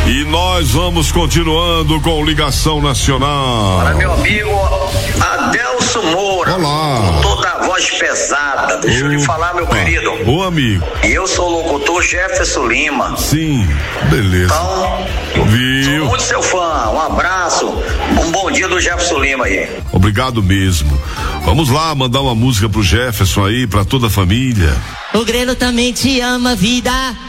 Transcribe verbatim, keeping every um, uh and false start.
E nós vamos continuando com Ligação Nacional. Para meu amigo Adelso Moura. Olá. Locutor da voz pesada. Deixa eu lhe falar, meu querido. Ô amigo. E eu sou o locutor Jefferson Lima. Sim, beleza. Então, viu? Sou muito seu fã. Um abraço. Um bom dia do Jefferson Lima aí. Obrigado mesmo. Vamos lá, mandar uma música pro Jefferson aí, pra toda a família. O Grelo também te ama, vida.